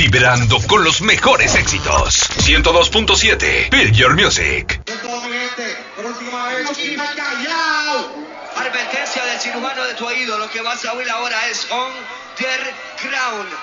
vibrando con los mejores éxitos. 102.7 Feel Your Music. Advertencia del cirujano de tu oído. Lo que vas a oír ahora es On The Ground.